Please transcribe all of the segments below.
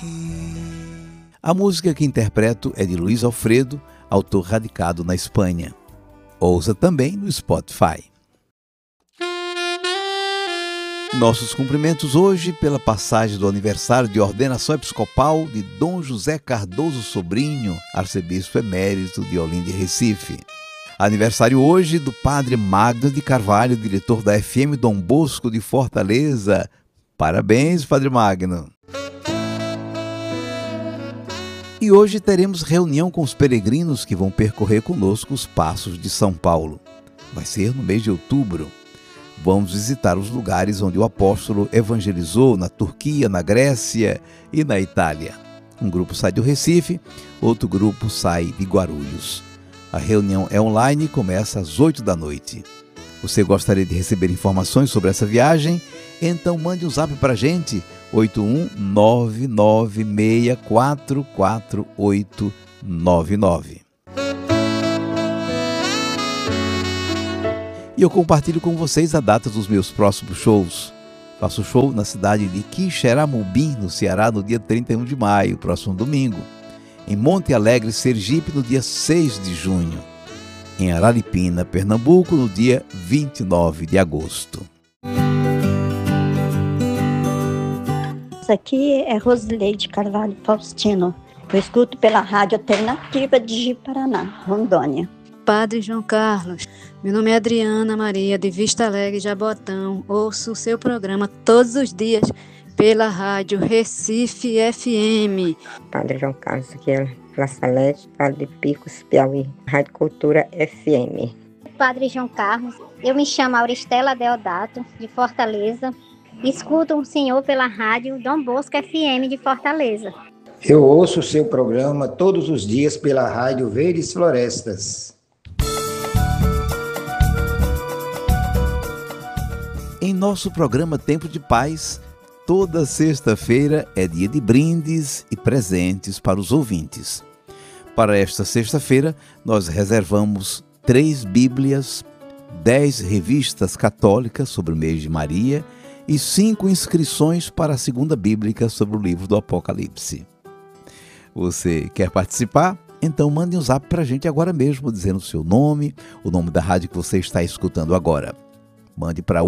A música que interpreto é de Luiz Alfredo, autor radicado na Espanha. Ouça também no Spotify. Nossos cumprimentos hoje pela passagem do aniversário de ordenação episcopal de Dom José Cardoso Sobrinho, arcebispo emérito de Olinda e Recife. Aniversário hoje do padre Magno de Carvalho, diretor da FM Dom Bosco de Fortaleza. Parabéns, padre Magno! E hoje teremos reunião com os peregrinos que vão percorrer conosco os passos de São Paulo. Vai ser no mês de outubro. Vamos visitar os lugares onde o apóstolo evangelizou na Turquia, na Grécia e na Itália. Um grupo sai do Recife, outro grupo sai de Guarulhos. A reunião é online e começa às 8 da noite. Você gostaria de receber informações sobre essa viagem? Então mande um zap para a gente, 81996448899. E eu compartilho com vocês a data dos meus próximos shows. Faço show na cidade de Quixeramobim, no Ceará, no dia 31 de maio, próximo domingo. Em Monte Alegre, Sergipe, no dia 6 de junho. Em Araripina, Pernambuco, no dia 29 de agosto. Isso aqui é Rosileide Carvalho Faustino. Eu escuto pela Rádio Alternativa de Ji-Paraná, Rondônia. Padre João Carlos, meu nome é Adriana Maria, de Vista Alegre, Jabotão. Ouço o seu programa todos os dias pela rádio Recife FM. Padre João Carlos, aqui é La Salete, Padre Picos, Piauí, Rádio Cultura FM. Padre João Carlos, eu me chamo Auristela Deodato, de Fortaleza. Escuto o senhor pela rádio Dom Bosco FM de Fortaleza. Eu ouço o seu programa todos os dias pela rádio Verdes Florestas. Em nosso programa Tempo de Paz, toda sexta-feira é dia de brindes e presentes para os ouvintes. Para esta sexta-feira, nós reservamos 3 Bíblias, 10 revistas católicas sobre o mês de Maria e 5 inscrições para a segunda bíblica sobre o livro do Apocalipse. Você quer participar? Então mande um zap para a gente agora mesmo, dizendo o seu nome, o nome da rádio que você está escutando agora. Mande para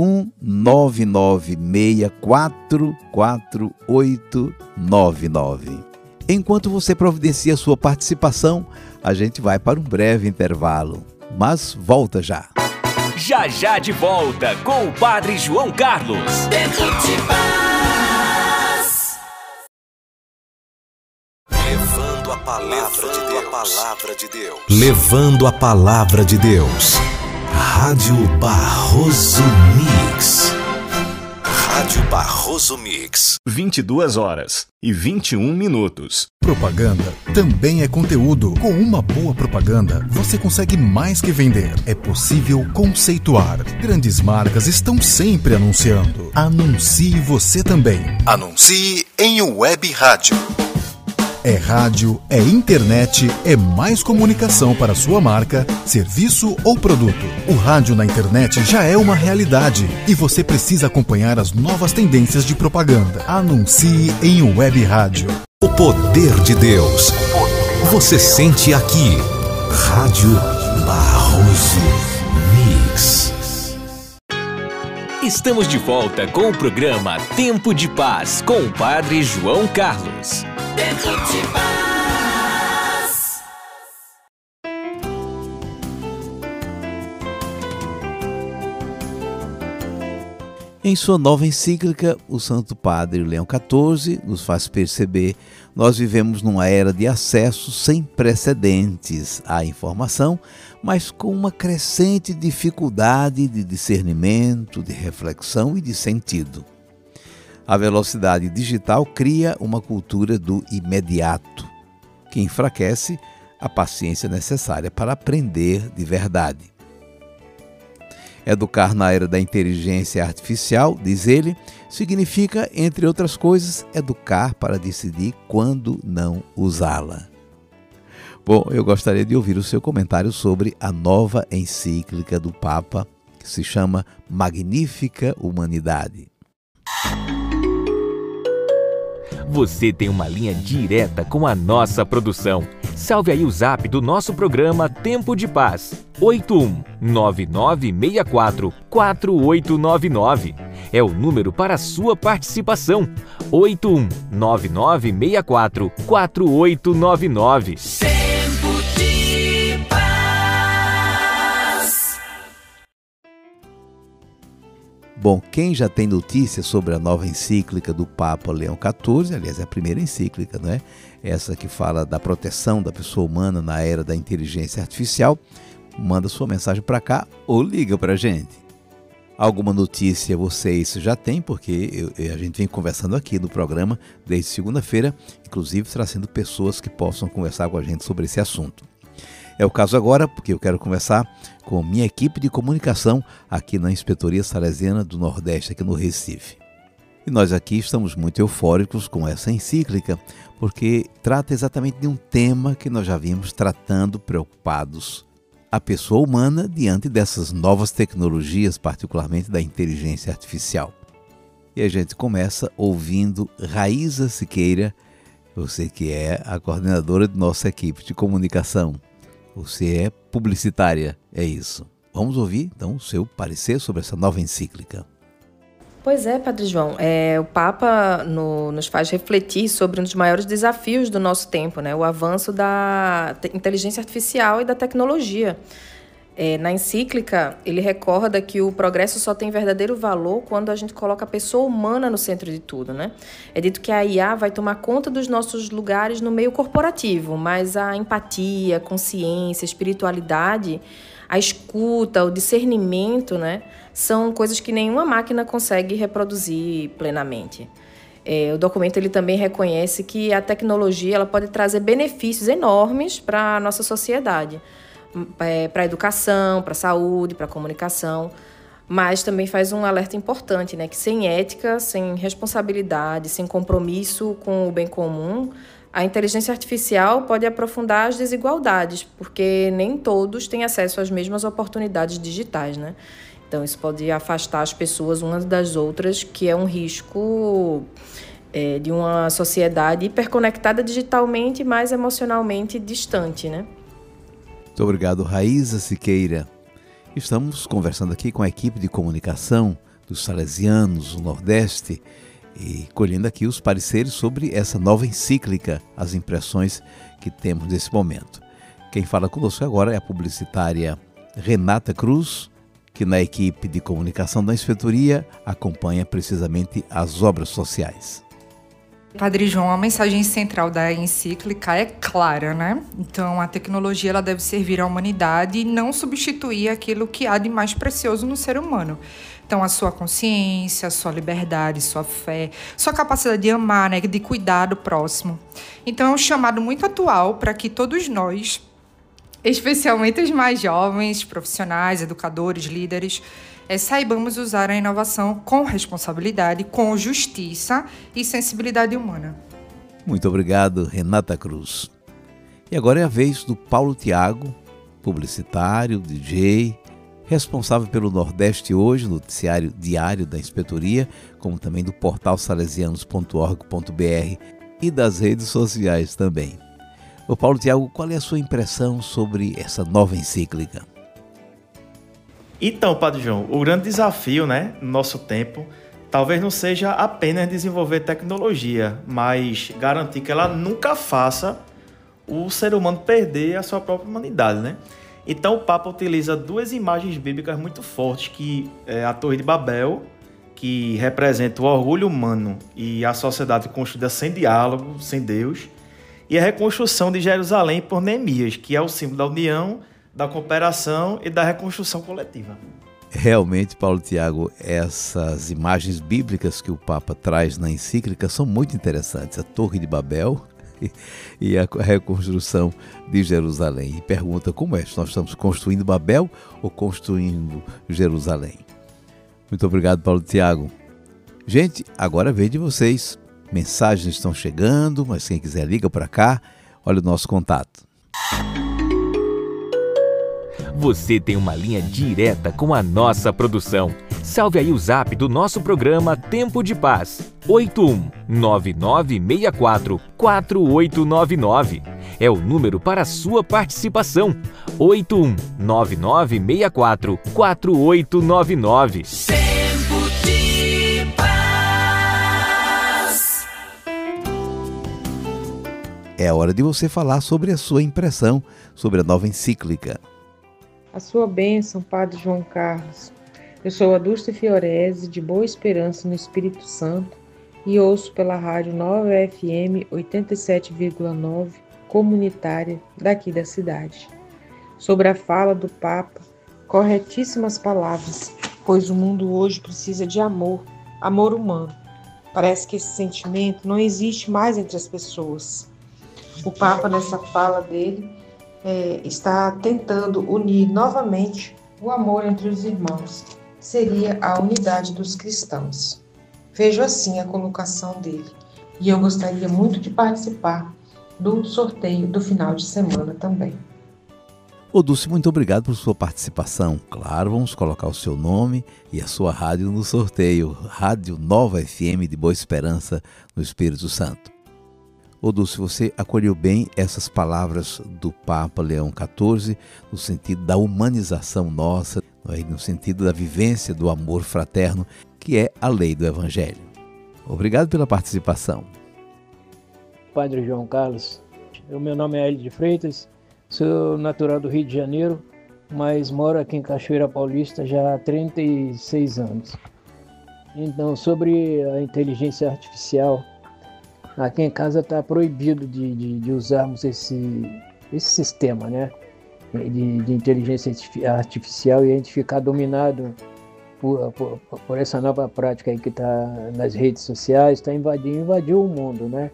81996448899. Enquanto você providencia sua participação, a gente vai para um breve intervalo. Mas volta já. Já já de volta com o Padre João Carlos. Tempo de paz. Levando a palavra de Deus. Levando a palavra de Deus. Rádio Barroso Mix. Rádio Barroso Mix. 22h21. Propaganda também é conteúdo. Com uma boa propaganda, você consegue mais que vender. É possível conceituar. Grandes marcas estão sempre anunciando. Anuncie você também. Anuncie em web rádio. É rádio, é internet, é mais comunicação para sua marca, serviço ou produto. O rádio na internet já é uma realidade e você precisa acompanhar as novas tendências de propaganda. Anuncie em web rádio. O poder de Deus. Você sente aqui. Rádio Barroso Mix. Estamos de volta com o programa Tempo de Paz com o Padre João Carlos. Tempo de paz. Em sua nova encíclica, o Santo Padre Leão XIV nos faz perceber que nós vivemos numa era de acesso sem precedentes à informação, mas com uma crescente dificuldade de discernimento, de reflexão e de sentido. A velocidade digital cria uma cultura do imediato, que enfraquece a paciência necessária para aprender de verdade. Educar na era da inteligência artificial, diz ele, significa, entre outras coisas, educar para decidir quando não usá-la. Bom, eu gostaria de ouvir o seu comentário sobre a nova encíclica do Papa, que se chama Magnífica Humanidade. Você tem uma linha direta com a nossa produção. Salve aí o zap do nosso programa Tempo de Paz. 81-9964-4899. É o número para a sua participação. 81-9964-4899. Tempo de Paz. Bom, quem já tem notícias sobre a nova encíclica do Papa Leão XIV, aliás, é a primeira encíclica, não é? Essa que fala da proteção da pessoa humana na era da inteligência artificial, manda sua mensagem para cá ou liga para a gente. Alguma notícia vocês já têm, porque a gente vem conversando aqui no programa desde segunda-feira, inclusive trazendo pessoas que possam conversar com a gente sobre esse assunto. É o caso agora, porque eu quero conversar com minha equipe de comunicação aqui na Inspetoria Salesiana do Nordeste, aqui no Recife. E nós aqui estamos muito eufóricos com essa encíclica, porque trata exatamente de um tema que nós já vimos tratando preocupados. A pessoa humana diante dessas novas tecnologias, particularmente da inteligência artificial. E a gente começa ouvindo Raíza Siqueira, você que é a coordenadora de nossa equipe de comunicação. Você é publicitária, é isso. Vamos ouvir, então, o seu parecer sobre essa nova encíclica. Pois é, Padre João. O Papa nos faz refletir sobre um dos maiores desafios do nosso tempo, né? O avanço da inteligência artificial e da tecnologia. Na encíclica, ele recorda que o progresso só tem verdadeiro valor quando a gente coloca a pessoa humana no centro de tudo, né? É dito que a IA vai tomar conta dos nossos lugares no meio corporativo, mas a empatia, a consciência, a espiritualidade, a escuta, o discernimento, né, são coisas que nenhuma máquina consegue reproduzir plenamente. O documento ele também reconhece que a tecnologia ela pode trazer benefícios enormes para a nossa sociedade, para a educação, para a saúde, para a comunicação, mas também faz um alerta importante, né, que sem ética, sem responsabilidade, sem compromisso com o bem comum, a inteligência artificial pode aprofundar as desigualdades, porque nem todos têm acesso às mesmas oportunidades digitais, né? Então, isso pode afastar as pessoas umas das outras, que é um risco de uma sociedade hiperconectada digitalmente, mas emocionalmente distante, né? Muito obrigado, Raíza Siqueira. Estamos conversando aqui com a equipe de comunicação dos Salesianos do Nordeste e colhendo aqui os pareceres sobre essa nova encíclica, as impressões que temos nesse momento. Quem fala conosco agora é a publicitária Renata Cruz, que na equipe de comunicação da Inspetoria acompanha precisamente as obras sociais. Padre João, a mensagem central da encíclica é clara, né? Então, a tecnologia ela deve servir à humanidade e não substituir aquilo que há de mais precioso no ser humano. Então, a sua consciência, a sua liberdade, sua fé, sua capacidade de amar, né? De cuidar do próximo. Então, é um chamado muito atual para que todos nós, especialmente os mais jovens, profissionais, educadores, líderes, saibamos usar a inovação com responsabilidade, com justiça e sensibilidade humana. Muito obrigado, Renata Cruz. E agora é a vez do Paulo Tiago, publicitário, DJ, responsável pelo Nordeste Hoje, noticiário diário da Inspetoria, como também do portal salesianos.org.br e das redes sociais também. Ô Paulo Tiago, qual é a sua impressão sobre essa nova encíclica? Então, Padre João, o grande desafio, né, no nosso tempo, talvez não seja apenas desenvolver tecnologia, mas garantir que ela nunca faça o ser humano perder a sua própria humanidade, né? Então, o Papa utiliza duas imagens bíblicas muito fortes, que é a Torre de Babel, que representa o orgulho humano e a sociedade construída sem diálogo, sem Deus, e a reconstrução de Jerusalém por Neemias, que é o símbolo da união, da cooperação e da reconstrução coletiva. Realmente, Paulo Tiago, essas imagens bíblicas que o Papa traz na encíclica são muito interessantes. A Torre de Babel e a reconstrução de Jerusalém. E pergunta como é, nós estamos construindo Babel ou construindo Jerusalém? Muito obrigado, Paulo Tiago. Gente, agora vem de vocês. Mensagens estão chegando, mas quem quiser liga para cá. Olha o nosso contato. Você tem uma linha direta com a nossa produção. Salve aí o zap do nosso programa Tempo de Paz, 8199644899. É o número para a sua participação, 8199644899. Tempo de Paz. É a hora de você falar sobre a sua impressão sobre a nova encíclica. A sua bênção, Padre João Carlos. Eu sou Adulce Fiorese, de Boa Esperança, no Espírito Santo, e ouço pela rádio Nova FM 87,9, comunitária daqui da cidade. Sobre a fala do Papa, corretíssimas palavras, pois o mundo hoje precisa de amor, amor humano. Parece que esse sentimento não existe mais entre as pessoas. O Papa, nessa fala dele, está tentando unir novamente o amor entre os irmãos. Seria a unidade dos cristãos. Vejo assim a colocação dele. E eu gostaria muito de participar do sorteio do final de semana também. Ô Dulce, muito obrigado por sua participação. Claro, vamos colocar o seu nome e a sua rádio no sorteio. Rádio Nova FM de Boa Esperança, no Espírito Santo. Ô Dulce, você acolheu bem essas palavras do Papa Leão XIV no sentido da humanização nossa, no sentido da vivência do amor fraterno, que é a lei do Evangelho. Obrigado pela participação. Padre João Carlos, o meu nome é Hélio de Freitas, sou natural do Rio de Janeiro, mas moro aqui em Cachoeira Paulista já há 36 anos. Então, sobre a inteligência artificial, aqui em casa está proibido de usarmos esse sistema, né? De inteligência artificial, e a gente ficar dominado por essa nova prática aí que está nas redes sociais, invadiu o mundo, né?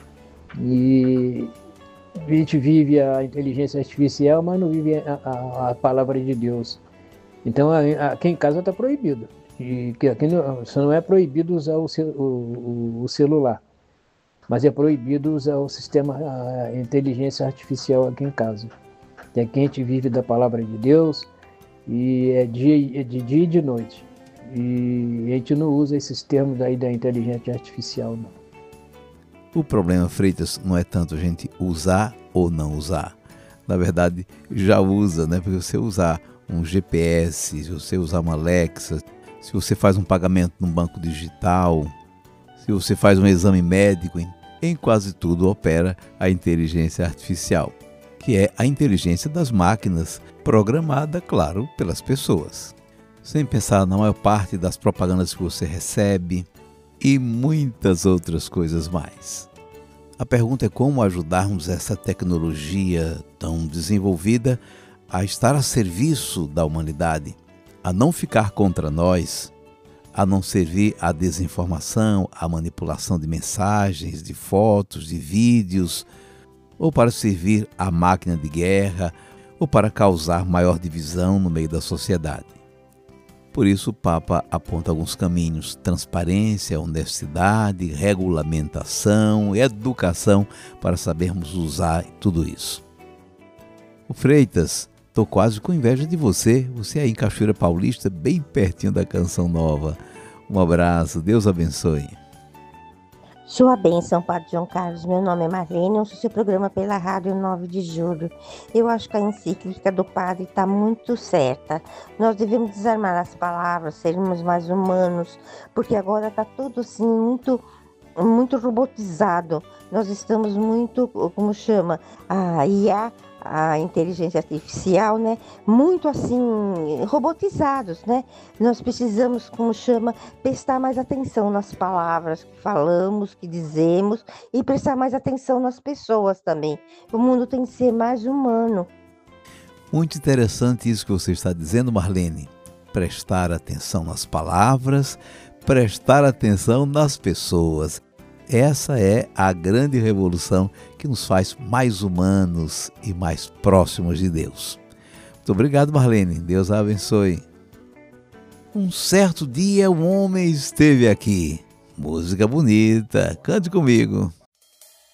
E a gente vive a inteligência artificial, mas não vive a palavra de Deus. Então aqui em casa está proibido. E que aqui só não é proibido usar o celular, mas é proibido usar o sistema inteligência artificial aqui em casa. Aqui a gente vive da palavra de Deus, e é de dia e de noite. E a gente não usa esses termos aí da inteligência artificial, não. O problema, Freitas, não é tanto a gente usar ou não usar. Na verdade, já usa, né? Porque você usar um GPS, se você usar uma Alexa, se você faz um pagamento num banco digital, se você faz um exame médico, em quase tudo opera a inteligência artificial, que é a inteligência das máquinas, programada, claro, pelas pessoas. Sem pensar na maior parte das propagandas que você recebe e muitas outras coisas mais. A pergunta é como ajudarmos essa tecnologia tão desenvolvida a estar a serviço da humanidade, a não ficar contra nós, a não servir à desinformação, à manipulação de mensagens, de fotos, de vídeos, ou para servir à máquina de guerra, ou para causar maior divisão no meio da sociedade. Por isso o Papa aponta alguns caminhos: transparência, honestidade, regulamentação, educação, para sabermos usar tudo isso. O Freitas, estou quase com inveja de você aí em Cachoeira Paulista, bem pertinho da Canção Nova. Um abraço, Deus abençoe. Sua bênção, Padre João Carlos. Meu nome é Marlene, ouço seu programa pela Rádio 9 de Julho. Eu acho que a encíclica do Padre está muito certa. Nós devemos desarmar as palavras, sermos mais humanos, porque agora está tudo assim muito robotizado. Nós estamos muito, como chama, a IA, a inteligência artificial, né? Muito assim, robotizados, né? Nós precisamos, como chama, prestar mais atenção nas palavras que falamos, que dizemos, e prestar mais atenção nas pessoas também. O mundo tem que ser mais humano. Muito interessante isso que você está dizendo, Marlene. Prestar atenção nas palavras, prestar atenção nas pessoas. Essa é a grande revolução que nos faz mais humanos e mais próximos de Deus. Muito obrigado, Marlene. Deus a abençoe. Um certo dia um homem esteve aqui. Música bonita. Cante comigo.